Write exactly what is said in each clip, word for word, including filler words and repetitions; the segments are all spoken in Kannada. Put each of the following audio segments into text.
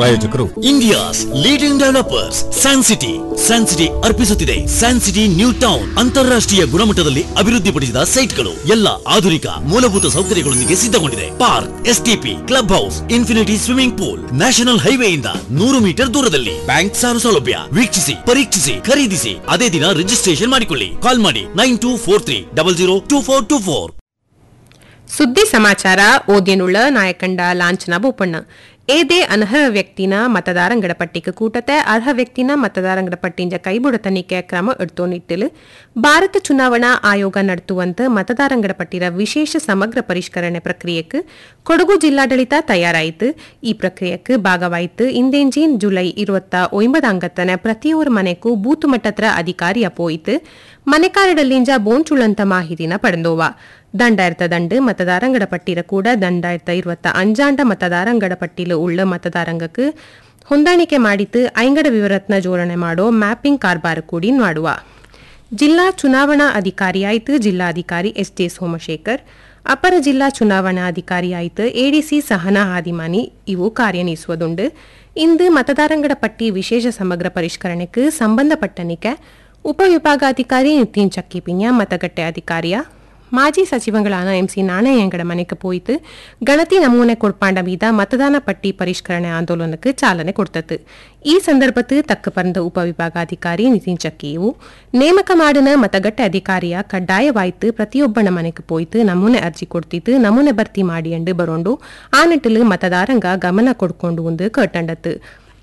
ಪ್ರಾಯೋಜಕರು India's leading developers San city. San city ಅರ್ಪಿಸುತ್ತಿದೆ San city new town. ಅಂತಾರಾಷ್ಟ್ರೀಯ ಗುಣಮಟ್ಟದಲ್ಲಿ ಅಭಿವೃದ್ಧಿಪಡಿಸಿದ ಸೈಟ್ಗಳು, ಎಲ್ಲ ಆಧುನಿಕ ಮೂಲಭೂತ ಸೌಕರ್ಯಗಳೊಂದಿಗೆ ಸಿದ್ಧಗೊಂಡಿದೆ. Park, STP, club house, infinity swimming pool, national ಹೈವೇಯಿಂದ ನೂರು ಮೀಟರ್ ದೂರದಲ್ಲಿ. ಬ್ಯಾಂಕ್ ಸಾಲ ಸೌಲಭ್ಯ. ವೀಕ್ಷಿಸಿ, ಪರೀಕ್ಷಿಸಿ, ಖರೀದಿಸಿ, ಅದೇ ದಿನ ರಿಜಿಸ್ಟ್ರೇಷನ್ ಮಾಡಿಕೊಳ್ಳಿ. ಕಾಲ್ ಮಾಡಿ nine two four three double zero two four two four. ಸುದ್ದಿ ಸಮಾಚಾರ ಓದ್ಯನುಳ್ಳ ನಾಯಕಂಡ ಲಾಂಛನ ಬೋಪಣ್ಣ. ಏದೇ ಅನರ್ಹ ವ್ಯಕ್ತಿನ ಮತದಾರಂಗಡ ಪಟ್ಟಿಗೆ ಕೂಟತೆ ಅರ್ಹ ವ್ಯಕ್ತಿನ ಮತದಾರಂಗಡ ಪಟ್ಟಿಂಜ ಕೈಬುಡ ತನಿಖೆ ಕ್ರಮ ಎಡ್ತೋ ನಿಟ್ಟಿಲು ಭಾರತ ಚುನಾವಣಾ ಆಯೋಗ ನಡೆಸುವಂತ ಮತದಾರಂಗಡ ಪಟ್ಟಿರ ವಿಶೇಷ ಸಮಗ್ರ ಪರಿಷ್ಕರಣೆ ಪ್ರಕ್ರಿಯೆಗೆ ಕೊಡಗು ಜಿಲ್ಲಾಡಳಿತ ತಯಾರಾಯಿತು. ಈ ಪ್ರಕ್ರಿಯೆಗೆ ಭಾಗವಾಯಿತು ಇಂದೆಂಜಿನ್ ಜುಲೈ ಇರುವತ್ತ ಒಂಬದಾಂಗತ್ತನ ಪ್ರತಿಯೊರು ಮನೆಗೂ ಬೂತ್ ಮಟ್ಟತ್ರ ಅಧಿಕಾರಿ ಅಪೋಯಿತು. ಮನೆಕಾರಡಲ್ಲಿಂಜ ಬೋಂಚುಳಂತ ಮಾಹಿತಿನ ಪಡೆದೋವ. ದಂಡಾಯಿರತ ದಂಡು ಮತದಾರಂಗಡ ಪಟ್ಟಿರ ಕೂಡ ದಂಡಾಯಿರತ ಇರುವತ್ತ ಅಂಜಾಂಡ ಮತದಾರಂಗಡ ಪಟ್ಟಿಲು ಉಳ್ಳ ಮತದಾರಂಗಕ್ಕೆ ಹೊಂದಾಣಿಕೆ ಮಾಡಿತು ಐಂಗಡ ವಿವರತ್ನ ಜೋಡಣೆ ಮಾಡೋ ಮ್ಯಾಪಿಂಗ್ ಕಾರ್ಬಾರ ಕೂಡಿ ಮಾಡುವ. ಜಿಲ್ಲಾ ಚುನಾವಣಾ ಅಧಿಕಾರಿಯಾಯಿತು ಜಿಲ್ಲಾಧಿಕಾರಿ ಎಸ್ ಜೆ ಸೋಮಶೇಖರ್. ಅಪರ ಜಿಲ್ಲಾ ಚುನಾವಣಾಧಿಕಾರಿಯಾಯಿತು ಎಡಿಸಿ ಸಹನಾ ಹಾದಿಮಾನಿ ಇವು ಕಾರ್ಯನಿರ್ವಹಿಸುವುದುಂಡು. ಇಂದು ಮತದಾರಂಗಡ ಪಟ್ಟಿ ವಿಶೇಷ ಸಮಗ್ರ ಪರಿಷ್ಕರಣೆಗೆ ಸಂಬಂಧಪಟ್ಟನಿಕೆ ಉಪವಿಭಾಗಾಧಿಕಾರಿ ನಿತಿನ್ ಚಕ್ಕಿಪಿನ್ಯ ಮತಗಟ್ಟೆ ಅಧಿಕಾರಿಯ ಮಾಜಿ ಸಚಿವಗಳಾದ ಎಂಸಿ ನಾಣಯ್ಯಂಗಡ ಮನೆಗೆ ಪೋಯಿತು ಗಣತಿ ನಮೂನೆ ಕೊಡ್ಪಾಂಡ ಮೀದ ಮತದಾನ ಪಟ್ಟಿ ಪರಿಷ್ಕರಣೆ ಆಂದೋಲನಕ್ಕೆ ಚಾಲನೆ ಕೊಡ್ತತ್ತು. ಈ ಸಂದರ್ಭದ ತಕ್ಕ ಪರಂದ ಉಪವಿಭಾಗಾಧಿಕಾರಿ ನಿತಿನ್ ಚಕ್ಕಿಯು ನೇಮಕ ಮಾಡಿನ ಮತಗಟ್ಟೆ ಅಧಿಕಾರಿಯ ಕಡ್ಡಾಯವಾಯಿತು ಪ್ರತಿಯೊಬ್ಬನ ಮನೆಗೆ ಪೋಯಿತು ನಮೂನೆ ಅರ್ಜಿ ಕೊಡ್ತಿತ್ತು ನಮೂನೆ ಭರ್ತಿ ಮಾಡಿ ಎಂದು ಬರೋಂಡು ಆ ನಿಟ್ಟಿಲು ಮತದಾರಂಗ ಗಮನ ಕೊಡ್ಕೊಂಡು ಒಂದು ಕಟ್ಟಂಡತ್ತು.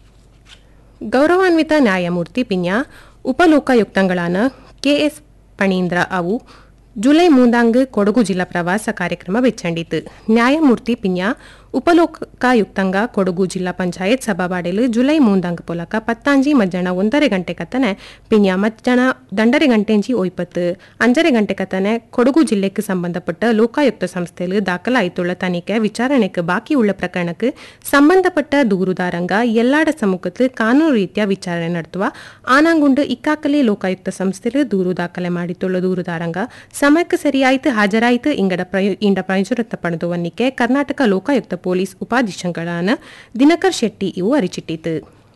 ಗೌರವಾನ್ವಿತ ನ್ಯಾಯಮೂರ್ತಿ ಪಿನ್ಯಾ ಉಪಲೋಕಾಯುಕ್ತಗಳಾನ ಕೆಎಸ್ ಪಣೀಂದ್ರ ಅವು ಜುಲೈ ಮೂಂದಾಂಗ್ ಕೊಡಗು ಜಿಲ್ಲಾ ಪ್ರವಾಸ ಕಾರ್ಯಕ್ರಮ ಬೆಚ್ಚಂಡಿತು. ನ್ಯಾಯಮೂರ್ತಿ ಪಿನ್ಯಾ ಉಪಲೋಕಾಯುಕ್ತಂಗ ಕೊಡಗು ಜಿಲ್ಲಾ ಪಂಚಾಯತ್ ಸಭಾವಾಡೆಲು ಜುಲೈ ಮೂಂದಾಂಗ್ ಪೊಲಕ ಪತ್ತಾಂಜಿ ಮಧ್ಯಾಹ್ನ ಒಂದರೆ ಗಂಟೆ ಕತ್ತನೆ ಪಿನ್ಯಾ ಮಧ್ಯಾಹ್ನ ದಂಡರೆ ಗಂಟೆಂಜಿ ಒಯ್ಪತ್ತು ಅಂಜರೆ ಗಂಟೆ ಕತ್ತನೆ ಕೊಡಗು ಜಿಲ್ಲೆಗೆ ಸಂಬಂಧಪಟ್ಟ ಲೋಕಾಯುಕ್ತ ಸಂಸ್ಥೆಲು ದಾಖಲಾಯಿತುಳ್ಳ ತನಿಖೆ ವಿಚಾರಣೆಗೆ ಬಾಕಿ ಉಳ್ಳ ಪ್ರಕರಣಕ್ಕೆ ಸಂಬಂಧಪಟ್ಟ ದೂರುದಾರಂಗ ಎಲ್ಲಾಡ ಸಮ್ಮುಖത്തിൽ ಕಾನೂನು ರೀತಿಯ ವಿಚಾರಣೆ ನಡೆಸುವ ಆನಾಂಗುಂಡು ಇಕ್ಕಾಕಲಿ ಲೋಕಾಯುಕ್ತ ಸಂಸ್ಥೆಲು ದೂರು ದಾಖಲೆ ಮಾಡಿತುಳ್ಳ ದೂರುದಾರಂಗ ಸಮಯಕ್ಕೆ ಸರಿಯಾಯಿತು ಹಾಜರಾಯಿತು ಇಂಗಡ ಇಂಡ ಪ್ರಯುಜನತ ಪಡೆದುವನ್ನಿಕೆ ಕರ್ನಾಟಕ ಲೋಕಾಯುಕ್ತ ಪೊಲೀಸ್ ಉಪಾಧೀಕ್ಷಕಳಾನ ದಿನಕರ್ ಶೆಟ್ಟಿ ಇವು ಅರಿಚಿಟ್ಟಿತು.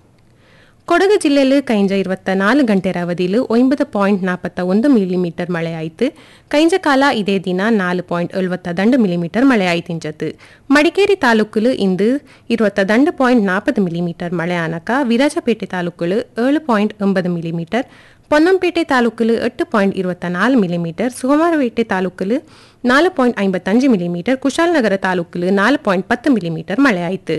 ಕೊಡಗು ಜಿಲ್ಲೆಯಲ್ಲಿ ಕೈಂಜ ಇರುವತ್ತ ನಾಲ್ಕು ಗಂಟೆರ ಅವಧಿಯಲ್ಲಿ ಒಂಬತ್ತು ಪಾಯಿಂಟ್ ನಾಲ್ಪತ್ತ ಒಂದು ಮಿಲಿಮೀಟರ್ ಮಳೆಯಾಯಿತು. ಕೈಂಜ ಕಾಲ ಇದೇ ದಿನ ನಾಲ್ಕು ಪಾಯಿಂಟ್ ಎಳುವತ್ತ ದಂಡು ಮಿಲಿಮೀಟರ್ ಮಳೆಯಾಯಿತಿಂಜತ್ತು. ಮಡಿಕೇರಿ ತಾಲೂಕುಲು ಇಂದು ಇರುವತ್ತ ದಂಡು ಪಾಯಿಂಟ್ ನಾಲ್ಪದು ಮಿಲಿಮೀಟರ್ ಮಳೆ ಆನಕ ವಿರಾಜಪೇಟೆ ತಾಲೂಕುಲು ಏಳು ಪಾಯಿಂಟ್ ಒಂಬತ್ತು ಮಿಲಿಮೀಟರ್, ಪೊನ್ನಂಪೇಟೆ ತಾಲೂಕಲು ಎಟ್ಟು ಪಾಯಿಂಟ್ ಇರುವತ್ತ ನಾಲ್ಕು ಮಿಲಿಮೀಟರ್, ಸೋಮವಾರಪೇಟೆ ತಾಲೂಕಲು ನಾಲ್ಕು ಪಾಯಿಂಟ್ ಐಂಬತ್ತಂಜು ಮಿಲಿಮೀಟರ್, ಕುಶಾಲನಗರ ತಾಲೂಕಲು ನಾಲ್ಕು ಪಾಯಿಂಟ್ ಪತ್ತು ಮಿಲಿಮೀಟರ್ ಮಳೆಯಾಯಿತು.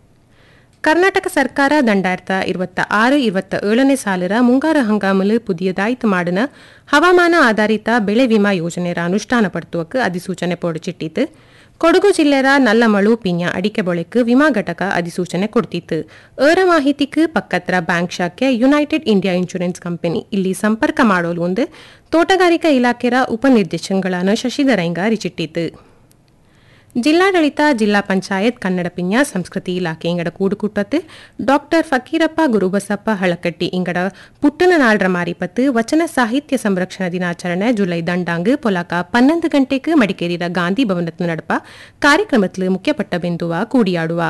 ಕರ್ನಾಟಕ ಸರ್ಕಾರ ದಂಡಾಯಿರತ ಇರುವತ್ತ ಆರು ಇರುವತ್ತ ಏಳನೇ ಸಾಲರ ಮುಂಗಾರು ಹಂಗಾಮಲು ಪುದಿಯದಾಯಿತು ಮಾಡಿನ ಹವಾಮಾನ ಆಧಾರಿತ ಬೆಳೆ ವಿಮಾ ಯೋಜನೆಯ ಅನುಷ್ಠಾನ ಪಡುವಕ್ಕೆ ಅಧಿಸೂಚನೆ ಹೊರಡಿಸಿಟ್ಟಿತು. ಕೊಡಗು ಜಿಲ್ಲೆಯ ನಲ್ಲಮಳು ಪಿನ್ಯ ಅಡಿಕೆ ಬೊಳೆக்கு ವಿಮಾ ಘಟಕ ಅಧಿಸೂಚನೆ ಕೊಡ್ತಿತ್ತು. ಏರ ಮಾಹಿತಿಗೆ ಪಕ್ಕತ್ರ ಬ್ಯಾಂಕ್ ಶಾಖೆ ಯುನೈಟೆಡ್ ಇಂಡಿಯಾ ಇನ್ಶೂರೆನ್ಸ್ ಕಂಪನಿ ಇಲ್ಲಿ ಸಂಪರ್ಕ ಮಾಡೋಲು ಒಂದು ತೋಟಗಾರಿಕಾ ಇಲಾಖೆಯ ಉಪನಿರ್ದೇಶಕಗಳಾன ಶಶಿಧರಂಗ ಅರಿಚಿಟ್ಟಿತು. ಜಿಲ್ಲಾಡಳಿತ ಜಿಲ್ಲಾ ಪಂಚಾಯತ್ ಕನ್ನಡ ಪಿನ್ಯ ಸಂಸ್ಕೃತಿ ಇಲಾಖೆ ಇಂಗಡ ಕೂಡುಕುಟ್ಟತ್ತು ಡಾಕ್ಟರ್ ಫಕೀರಪ್ಪ ಗುರುಬಸಪ್ಪ ಹಳಕಟ್ಟಿ ಇಂಗಡ ಪುಟ್ಟನ ನಾಳ್ರ ಮಾರಿಪತ್ತು ವಚನ ಸಾಹಿತ್ಯ ಸಂರಕ್ಷಣಾ ದಿನಾಚರಣೆ ಜುಲೈ ದಂಡಾಂಗ್ ಪೊಲಕ ಪನ್ನೊಂದು ಗಂಟೆಗೆ ಮಡಿಕೇರಿಯ ಗಾಂಧಿ ಭವನத்தில் நடப்ப ಕಾರ್ಯಕ್ರಮத்தில் ಮುಖ್ಯಪಟ್ಟ ಬಿಂದುವ ಕೂಡಿಯಾಡುವ.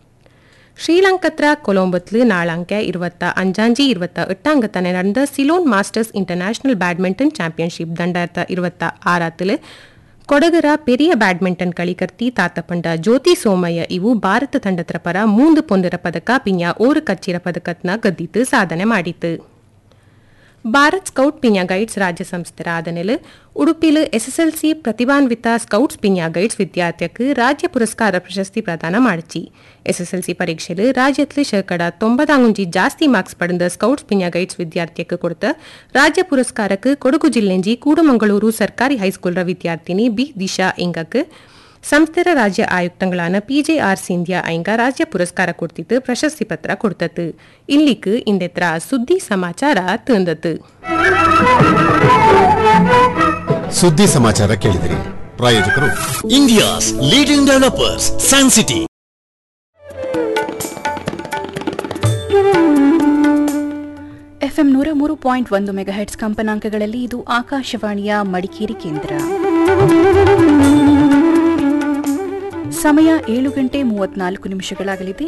ಶ್ರೀಲಂಕತ್ರ ಕೊಲಂಬೋತ್ಲು ನಾಳಂಕೆ ಇರುವತ್ತ ಅಂಜಾಂಜಿ ಇರುವತ್ತ ಎಟ್ಟಾಂಗತನೆ ನಡೆದ Ceylon masters international badminton championship ದಂಡಾಯಿರತ ಇರುವತ್ತ ಆರಾத்தில் ಕೊಡಗರ ಪೆರಿಯ ಬ್ಯಾಡ್ಮಿಂಟನ್ ಗಳಿಕರ್ತಿ ತಾತಪಂಡ ಜ್ಯೋತಿ ಸೋಮಯ್ಯ ಇವು ಭಾರತ ತಂಡತ್ರ ಪರ ಮೂಂದು ಪೊಂದರ ಪದಕ ಪಿನ್ಯ ಓರು ಕಚ್ಚಿರ ಪದಕತ್ನ ಗದ್ದಿತ್ತು ಸಾಧನೆ ಮಾಡಿತು. ಭಾರತ್ ಸ್ಕೌಟ್ ಪಿನ್ಯ ಗೈಡ್ಸ್ ರಾಜ್ಯ ಸಂಸ್ಥೆ ಆದನೆಲು ಉಡುಪಿಲು ಎಸ್ಎಸ್ಎಲ್ಸಿ ಪ್ರತಿಭಾನ್ವಿತ ಸ್ಕೌಟ್ಸ್ ಪಿನ್ಯ ಗೈಡ್ಸ್ ವಿದ್ಯಾರ್ಥಿಯಕ್ಕೆ ರಾಜ್ಯ ಪುರಸ್ಕಾರ ಪ್ರಶಸ್ತಿ ಪ್ರದಾನ ಮಾಡಿಚಿ. ಎಸ್ಎಸ್ಎಲ್ಸಿ ಪರೀಕ್ಷೆಲು ರಾಜ್ಯத்தில் ಶೇಕಡ ತೊಂಬತ್ತಾಂಗುಂಜಿ ಜಾಸ್ತಿ ಮಾರ್ಕ್ಸ್ ಪಡೆದ ಸ್ಕೌಟ್ಸ್ ಪಿನ್ಯ ಗೈಡ್ಸ್ ವಿದ್ಯಾರ್ಥಿಯಕ್ಕೆ ಕೊಡುತ್ತ ರಾಜ್ಯ ಪುರಸ್ಕಾರಕ್ಕೆ ಕೊಡಗು ಜಿಲ್ಲೆಂಜಿ ಕೂಡಮಂಗಳೂರು ಸರ್ಕಾರಿ ಹೈಸ್ಕೂಲ್ರ ವಿದ್ಯಾರ್ಥಿನಿ ಬಿ ದಿಶಾ ಇಂಗಕ್ಕೆ ಸಂಸ್ಥೆರ ರಾಜ್ಯ ಆಯುಕ್ತಗಳಾன ಪಿಜೆ ಆರ್ ಸಿಂಧ್ಯಾ ಐಂಗ ರಾಜ್ಯ ಪುರಸ್ಕಾರ ಕೊಡ್ತಿತ್ತು ಪ್ರಶಸ್ತಿ ಪತ್ರ ಕೊಡ್ತತ್ತು. ಇಲ್ಲಿக்கு ಇಂದೆತ್ರ ಸುದ್ದಿ ಸಮಾಚಾರ ತಂದತ್ತು. ಸುದ್ದಿ ಸಮಾಚಾರ ಕೇಳಿದಿರಿ. ಪ್ರಾಯೋಜಕರು India's leading developers San city. FM ನೂರ ಮೂರು ಪಾಯಿಂಟ್ ಒಂದು ಮೆಗಾಹೆಟ್ಸ್ ಕಂಪನಾಂಕಗಳಲ್ಲಿ ಇದು ಆಕಾಶವಾಣಿಯ ಮಡಿಕೇರಿ ಕೇಂದ್ರ. ಸಮಯ ಏಳು ಗಂಟೆ ಮೂವತ್ನಾಲ್ಕು ನಿಮಿಷಗಳಾಗಲಿದೆ.